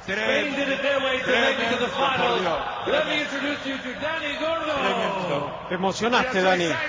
Tremendo. Te emocionaste, Dani. Es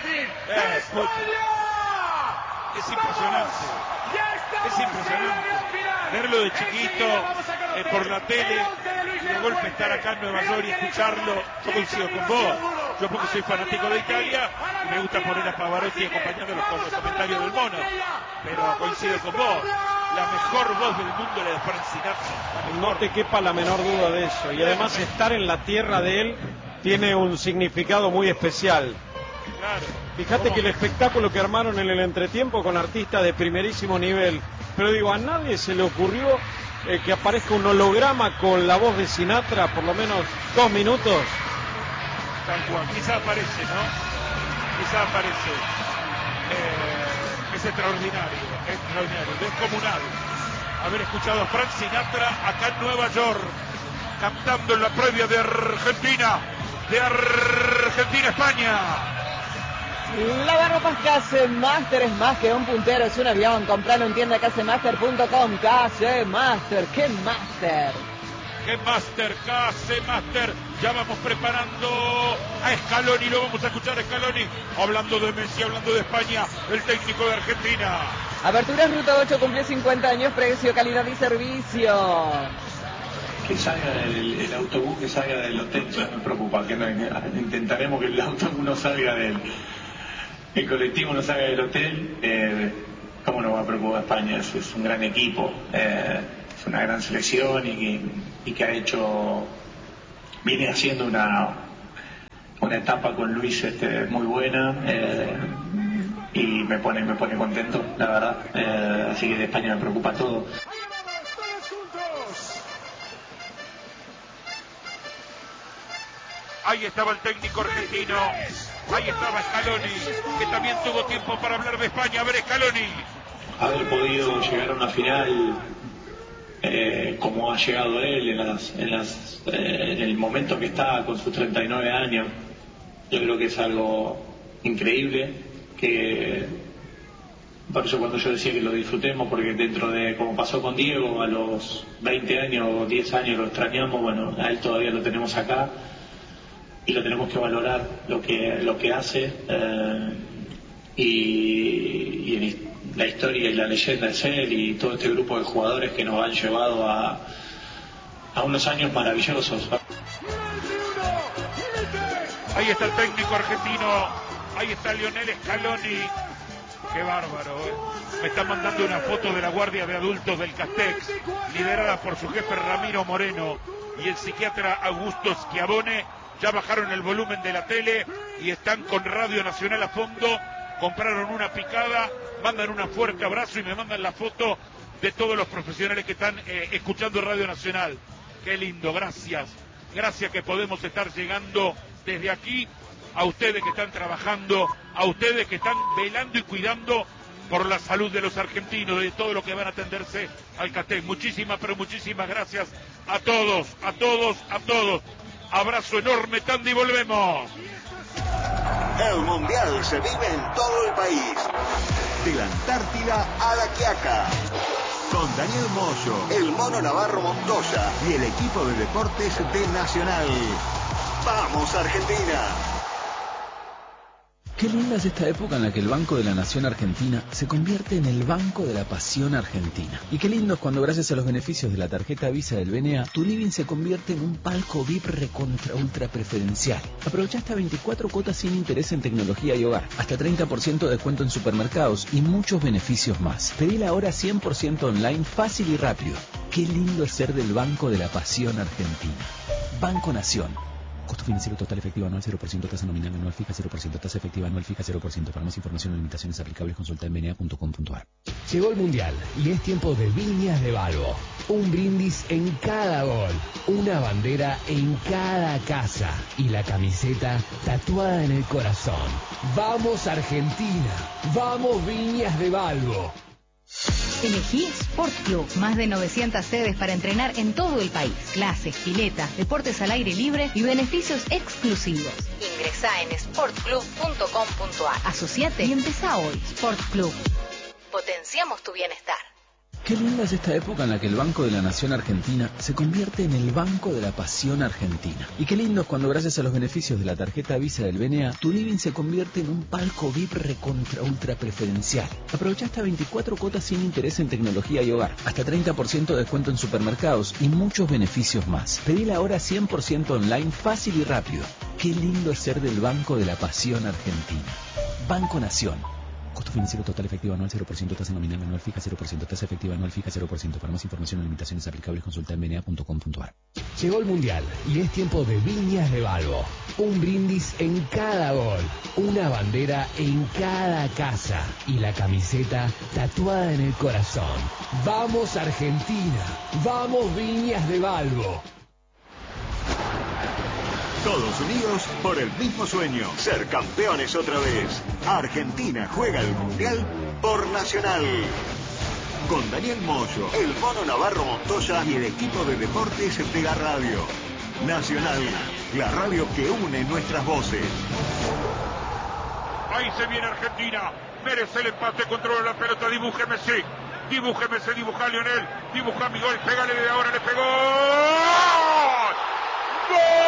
impresionante. Es impresionante. Verlo de chiquito por la tele y de golpe estar acá en Nueva York y escucharlo. Yo coincido con vos. Yo porque soy fanático de Italia y me gusta poner a Pavarotti acompañándolos con los comentarios del mono. Pero coincido con vos. La mejor voz del mundo es la de Frank Sinatra. No te quepa la menor duda de eso. Y además estar en la tierra de él tiene un significado muy especial. Claro. Fíjate que el espectáculo que armaron en el entretiempo con artistas de primerísimo nivel. Pero digo, a nadie se le ocurrió que aparezca un holograma con la voz de Sinatra, por lo menos 2 minutos. Tal cual. Quizá aparece, ¿no? Quizá aparece. Es extraordinario, descomunal haber escuchado a Frank Sinatra acá en Nueva York, cantando en la previa de Argentina-España. Lavarropas Casemaster es más que un puntero, es un avión. Compralo en tienda casemaster.com. Casemaster, ¡qué master! ¡Qué master! Casemaster. Ya vamos preparando a Scaloni, lo vamos a escuchar a Scaloni hablando de Messi, hablando de España, el técnico de Argentina. Aperturas Ruta 8 cumplió 50 años, precio, calidad y servicio. Que salga el autobús, que salga del hotel, no me preocupa, que no, intentaremos que el autobús no salga el colectivo no salga del hotel. ¿Cómo no va a preocupar España? Es un gran equipo, es una gran selección y que ha hecho, viene haciendo una etapa con Luis muy buena, y me pone contento, la verdad. Así que de España me preocupa todo. Ahí estaba el técnico argentino, ahí estaba Scaloni, que también tuvo tiempo para hablar de España. A ver, Scaloni. Haber podido llegar a una final como ha llegado él en el momento que está con sus 39 años, yo creo que es algo increíble, que por eso cuando yo decía que lo disfrutemos, porque dentro de como pasó con Diego, a los 20 años o 10 años lo extrañamos, bueno, a él todavía lo tenemos acá y lo tenemos que valorar lo que hace, y la historia y la leyenda es él y todo este grupo de jugadores que nos han llevado a unos años maravillosos. Ahí está el técnico argentino, ahí está Lionel Scaloni. Qué bárbaro, Me está mandando una foto de la guardia de adultos del Castex, liderada por su jefe Ramiro Moreno y el psiquiatra Augusto Schiavone. Ya bajaron el volumen de la tele y están con Radio Nacional a fondo. Compraron una picada, mandan un fuerte abrazo y me mandan la foto de todos los profesionales que están escuchando Radio Nacional. Qué lindo, gracias. Gracias que podemos estar llegando desde aquí a ustedes que están trabajando, a ustedes que están velando y cuidando por la salud de los argentinos, de todo lo que van a atenderse al Castex. Muchísimas, pero muchísimas gracias a todos, a todos, a todos. Abrazo enorme, Tandy, volvemos. El Mundial se vive en todo el país. De la Antártida a La Quiaca. Con Daniel Moyo, el Mono Navarro Montoya y el equipo de deportes de Nacional. ¡Vamos, Argentina! Qué linda es esta época en la que el Banco de la Nación Argentina se convierte en el Banco de la Pasión Argentina. Y qué lindo es cuando gracias a los beneficios de la tarjeta Visa del BNA, tu living se convierte en un palco VIP recontra ultra preferencial. Aprovecha hasta 24 cuotas sin interés en tecnología y hogar, hasta 30% de descuento en supermercados y muchos beneficios más. Pedila ahora 100% online, fácil y rápido. Qué lindo es ser del Banco de la Pasión Argentina. Banco Nación. Costo financiero total efectivo anual 0%, tasa nominal anual fija 0%, tasa efectiva anual fija 0%. Para más información o limitaciones aplicables consulta en bna.com.ar. Llegó el Mundial y es tiempo de Viñas de Balbo. Un brindis en cada gol, una bandera en cada casa y la camiseta tatuada en el corazón. ¡Vamos Argentina! ¡Vamos Viñas de Balbo! Elegí Sport Club, más de 900 sedes para entrenar en todo el país. Clases, piletas, deportes al aire libre y beneficios exclusivos. Ingresá en sportclub.com.ar. Asociate y empezá hoy. Sport Club. Potenciamos tu bienestar. Qué linda es esta época en la que el Banco de la Nación Argentina se convierte en el Banco de la Pasión Argentina. Y qué lindo es cuando gracias a los beneficios de la tarjeta Visa del BNA, tu living se convierte en un palco VIP recontra ultra preferencial. Aprovecha hasta 24 cuotas sin interés en tecnología y hogar, hasta 30% de descuento en supermercados y muchos beneficios más. Pedila ahora 100% online, fácil y rápido. Qué lindo es ser del Banco de la Pasión Argentina. Banco Nación. Costo financiero total efectivo anual 0%, tasa nominal anual fija 0%, tasa efectiva anual fija 0%. Para más información o limitaciones aplicables consulta en bna.com.ar. Llegó el Mundial y es tiempo de Viñas de Balbo. Un brindis en cada gol, una bandera en cada casa y la camiseta tatuada en el corazón. ¡Vamos Argentina! ¡Vamos Viñas de Balbo! Todos unidos por el mismo sueño, ser campeones otra vez. Argentina juega el Mundial por Nacional. Con Daniel Moyo, el Mono Navarro Montoya y el equipo de deportes de la radio. Nacional, la radio que une nuestras voces. Ahí se viene Argentina, merece el empate, controla la pelota, dibuje Messi, dibuja Lionel, dibuja mi gol, pégale de ahora, le pegó. ¡Gol!